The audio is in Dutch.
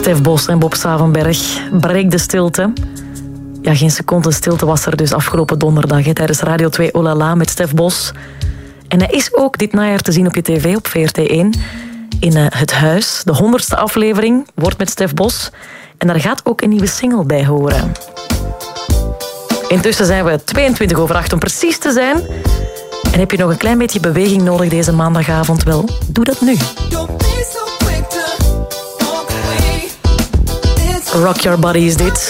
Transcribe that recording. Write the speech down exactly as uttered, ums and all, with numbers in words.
Stef Bos en Bob Savenberg. Breek de stilte. Ja, geen seconde stilte was er dus afgelopen donderdag hè, tijdens Radio twee Olala met Stef Bos. En hij is ook dit najaar te zien op je tv op V R T één. In uh, Het Huis. De honderdste aflevering wordt met Stef Bos. En daar gaat ook een nieuwe single bij horen. Intussen zijn we tweeëntwintig over acht om precies te zijn. En heb je nog een klein beetje beweging nodig deze maandagavond? Wel, doe dat nu. Rock Your Body is dit.